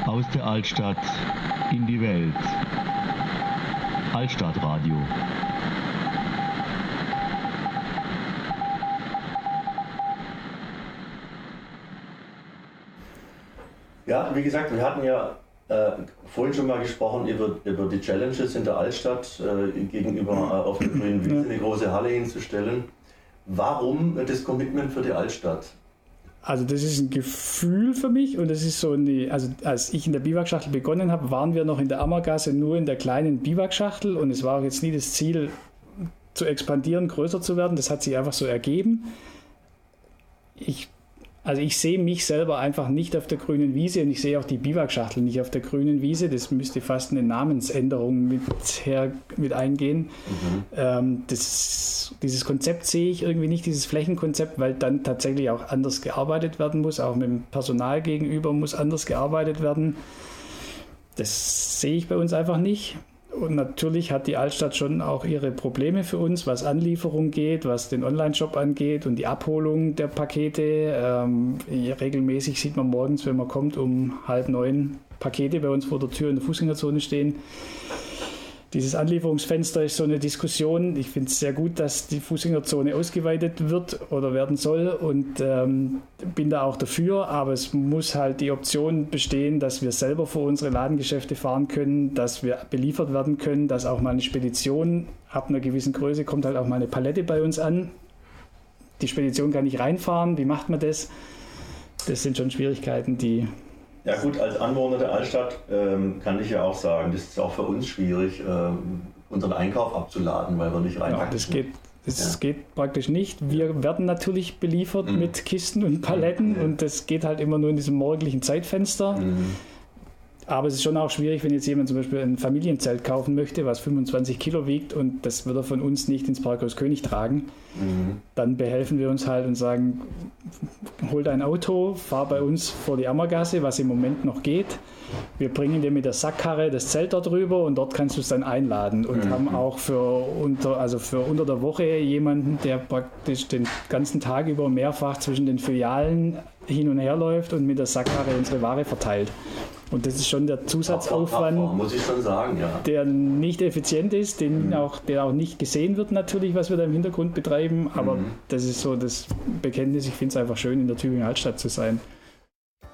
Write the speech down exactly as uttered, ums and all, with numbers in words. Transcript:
Aus der Altstadt in die Welt. Altstadtradio. Ja, wie gesagt, wir hatten ja äh, vorhin schon mal gesprochen über, über die Challenges in der Altstadt, äh, gegenüber äh, auf der grünen Wiese eine große Halle hinzustellen. Warum das Commitment für die Altstadt? Also das ist ein Gefühl für mich und das ist so eine, also als ich in der Biwakschachtel begonnen habe, waren wir noch in der Ammergasse nur in der kleinen Biwakschachtel und es war auch jetzt nie das Ziel zu expandieren, größer zu werden, das hat sich einfach so ergeben. Ich Also ich sehe mich selber einfach nicht auf der grünen Wiese und ich sehe auch die Biwakschachtel nicht auf der grünen Wiese. Das müsste fast eine Namensänderung mit, her, mit eingehen. Mhm. Ähm, das, dieses Konzept sehe ich irgendwie nicht, dieses Flächenkonzept, weil dann tatsächlich auch anders gearbeitet werden muss. Auch mit dem Personal gegenüber muss anders gearbeitet werden. Das sehe ich bei uns einfach nicht. Und natürlich hat die Altstadt schon auch ihre Probleme für uns, was Anlieferung geht, was den Online-Shop angeht und die Abholung der Pakete. Ähm, regelmäßig sieht man morgens, wenn man kommt, um halb neun Pakete bei uns vor der Tür in der Fußgängerzone stehen. Dieses Anlieferungsfenster ist so eine Diskussion. Ich finde es sehr gut, dass die Fußgängerzone ausgeweitet wird oder werden soll und ähm, bin da auch dafür, aber es muss halt die Option bestehen, dass wir selber vor unsere Ladengeschäfte fahren können, dass wir beliefert werden können, dass auch mal eine Spedition ab einer gewissen Größe kommt halt auch mal eine Palette bei uns an. Die Spedition kann nicht reinfahren, wie macht man das? Das sind schon Schwierigkeiten, die... Ja gut, als Anwohner der Altstadt ähm, kann ich ja auch sagen, das ist auch für uns schwierig, ähm, unseren Einkauf abzuladen, weil wir nicht reinpacken. Ja, das geht, das ja. geht praktisch nicht. Wir werden natürlich beliefert mhm. mit Kisten und Paletten mhm. und das geht halt immer nur in diesem morgendlichen Zeitfenster. Mhm. Aber es ist schon auch schwierig, wenn jetzt jemand zum Beispiel ein Familienzelt kaufen möchte, was fünfundzwanzig Kilo wiegt und das wird er von uns nicht ins Parkhaus König tragen. Mhm. Dann behelfen wir uns halt und sagen, hol dein Auto, fahr bei uns vor die Ammergasse, was im Moment noch geht. Wir bringen dir mit der Sackkarre das Zelt dort rüber und dort kannst du es dann einladen. Und mhm. haben auch für unter, also für unter der Woche jemanden, der praktisch den ganzen Tag über mehrfach zwischen den Filialen hin und her läuft und mit der Sackkarre unsere Ware verteilt. Und das ist schon der Zusatzaufwand, Tapfer, muss ich schon sagen, ja. der nicht effizient ist, den mhm. auch, der auch nicht gesehen wird natürlich, was wir da im Hintergrund betreiben. Aber mhm. das ist so das Bekenntnis, ich finde es einfach schön, in der Tübinger Altstadt zu sein.